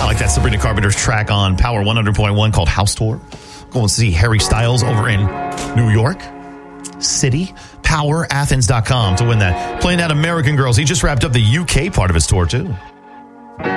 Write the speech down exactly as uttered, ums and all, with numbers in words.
like that Sabrina Carpenter's track on Power one hundred point one called House Tour. Go and see Harry Styles over in New York City. power athens dot com to win that. Playing out American Girls. He just wrapped up the U K part of his tour, too.